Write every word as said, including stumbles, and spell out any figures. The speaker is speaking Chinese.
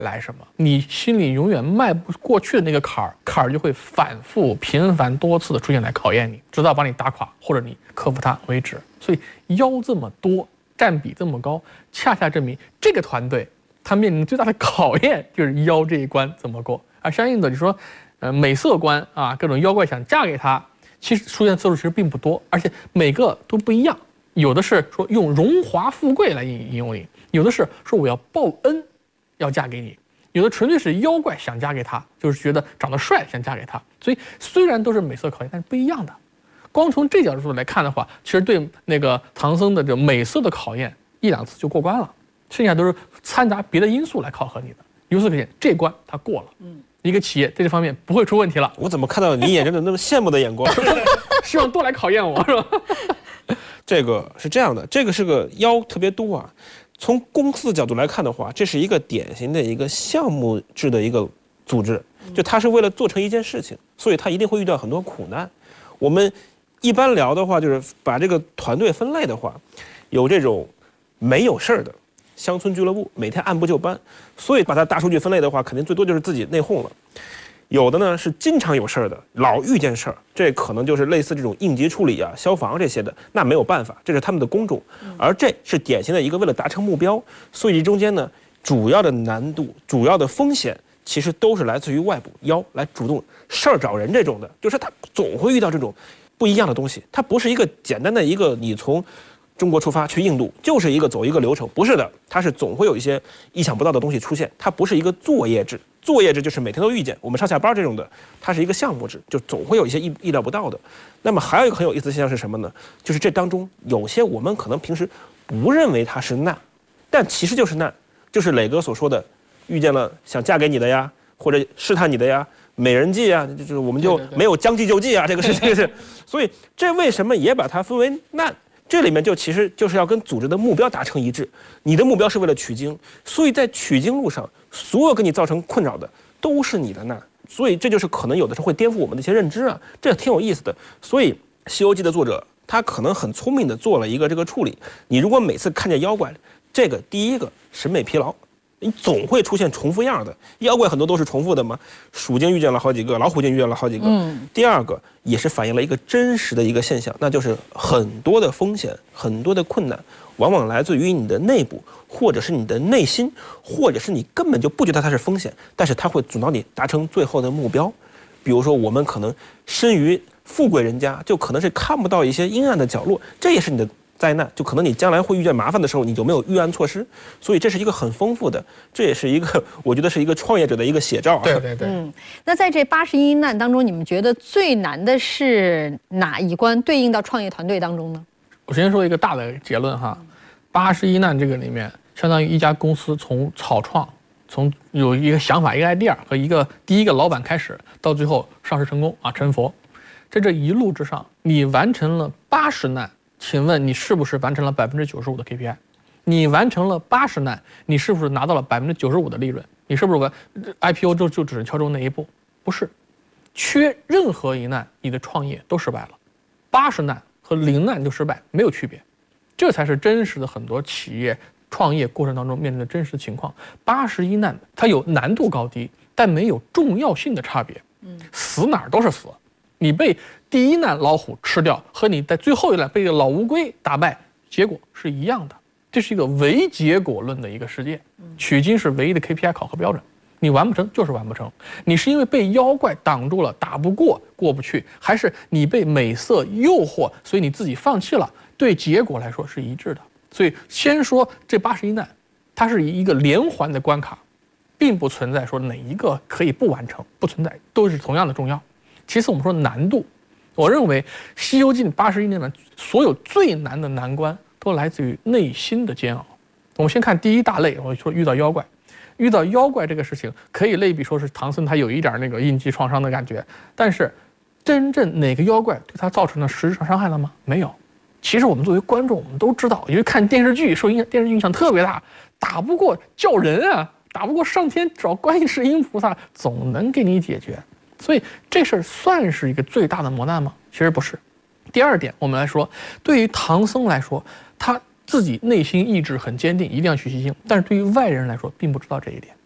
来什么，你心里永远迈不过去的那个坎儿，坎儿就会反复、频繁、多次的出现来考验你，直到把你打垮或者你克服它为止。所以妖这么多，占比这么高，恰恰证明这个团队他面临最大的考验就是妖这一关怎么过。而相应的，你说，呃，美色关啊，各种妖怪想嫁给他，其实出现次数其实并不多，而且每个都不一样。有的是说用荣华富贵来引引诱你，有的是说我要报恩。要嫁给你，有的纯粹是妖怪想嫁给他，就是觉得长得帅想嫁给他。所以虽然都是美色考验，但是不一样的。光从这角度来看的话，其实对那个唐僧的这美色的考验一两次就过关了，剩下都是掺杂别的因素来考核你的。由此可见，这关他过了。嗯，一个企业在这方面不会出问题了。 我怎么看到你眼中的那么羡慕的眼光？ 希望多来考验我，是吧？ 这个是这样的，这个是个妖特别多啊。从公司的角度来看的话，这是一个典型的一个项目制的一个组织，就它是为了做成一件事情，所以它一定会遇到很多苦难。我们一般聊的话，就是把这个团队分类的话，有这种没有事儿的乡村俱乐部，每天按部就班，所以把它大数据分类的话，肯定最多就是自己内讧了。有的呢是经常有事儿的，老遇见事儿，这可能就是类似这种应急处理啊、消防这些的，那没有办法，这是他们的工种。而这是典型的一个为了达成目标，所以这中间呢，主要的难度、主要的风险，其实都是来自于外部妖来主动事儿找人这种的，就是他总会遇到这种不一样的东西，它不是一个简单的一个你从中国出发去印度就是一个走一个流程，不是的，它是总会有一些意想不到的东西出现，它不是一个作业制，作业制就是每天都遇见，我们上下班这种的，它是一个项目制，就总会有一些意意料不到的。那么还有一个很有意思的现象是什么呢？就是这当中有些我们可能平时不认为它是难，但其实就是难，就是磊哥所说的，遇见了想嫁给你的呀，或者试探你的呀。美人计啊，就是我们就没有将计就计啊，这个是这个是，所以这为什么也把它分为难？这里面就其实就是要跟组织的目标达成一致，你的目标是为了取经，所以在取经路上，所有给你造成困扰的都是你的难，所以这就是可能有的时候会颠覆我们的一些认知啊，这挺有意思的。所以《西游记》的作者他可能很聪明的做了一个这个处理，你如果每次看见妖怪，这个第一个审美疲劳。你总会出现重复样的妖怪，很多都是重复的嘛。鼠精遇见了好几个，老虎精遇见了好几个。嗯。第二个也是反映了一个真实的一个现象，那就是很多的风险、很多的困难，往往来自于你的内部，或者是你的内心，或者是你根本就不觉得它是风险，但是它会阻挠你达成最后的目标。比如说，我们可能生于富贵人家，就可能是看不到一些阴暗的角落，这也是你的灾难，就可能你将来会遇见麻烦的时候，你有没有预案措施？所以这是一个很丰富的，这也是一个我觉得是一个创业者的一个写照啊。 对对对。 嗯，那在这八十一难当中，你们觉得最难的是哪一关？对应到创业团队当中呢？ 我先说一个大的结论哈，八十一难这个里面，相当于一家公司从草创，从有一个想法、一个 idea 和一个第一个老板开始，到最后上市成功啊成佛，在这一路之上，你完成了八十难。请问你是不是完成了百分之九十五的 K P I？ 你完成了八十难，你是不是拿到了百分之九十五的利润？你是不是完 I P O 就就只是敲中那一步？不是，缺任何一难，你的创业都失败了。八十难和零难就失败没有区别，这才是真实的很多企业创业过程当中面临的真实情况。八十一难它有难度高低，但没有重要性的差别。嗯，死哪儿都是死，你被第一难老虎吃掉和你在最后一难被老乌龟打败，结果是一样的。这是一个唯结果论的一个世界，取经是唯一的 K P I 考核标准，你完不成就是完不成。你是因为被妖怪挡住了，打不过过不去，还是你被美色诱惑，所以你自己放弃了？对结果来说是一致的。所以先说这八十一难，它是一个连环的关卡，并不存在说哪一个可以不完成，不存在，都是同样的重要。其次我们说难度，我认为《西游记》八十一难所有最难的难关都来自于内心的煎熬。我们先看第一大类，我说遇到妖怪，遇到妖怪这个事情可以类比说是唐僧他有一点那个应激创伤的感觉，但是真正哪个妖怪对他造成了实质上伤害了吗？没有。其实我们作为观众，我们都知道，因为看电视剧受影响，电视剧影响特别大，打不过叫人啊，打不过上天找观世音菩萨，总能给你解决。所以这事儿算是一个最大的磨难吗？其实不是。第二点，我们来说，对于唐僧来说，他自己内心意志很坚定，一定要去西经，但是对于外人来说，并不知道这一点。